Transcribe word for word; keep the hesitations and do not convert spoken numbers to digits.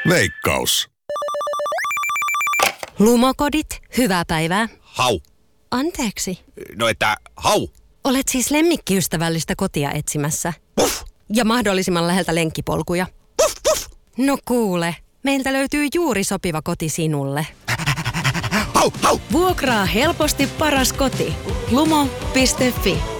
Veikkaus. Lumokodit, hyvää päivää. Hau. Anteeksi. No että hau. Olet siis lemmikkiystävällistä kotia etsimässä. Puff. Ja mahdollisimman läheltä lenkkipolkuja. Puff, puff. No kuule, meiltä löytyy juuri sopiva koti sinulle. Hau, hau. Vuokraa helposti paras koti. lumo piste fi